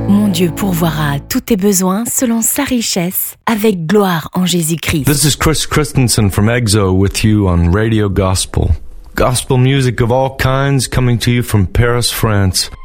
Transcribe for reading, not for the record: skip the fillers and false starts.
Mon Dieu pourvoira à tous tes besoins selon sa richesse, avec gloire en Jésus-Christ. This is Chris Christensen from EXO with you on Radio Gospel. Gospel music of all kinds coming to you from Paris, France.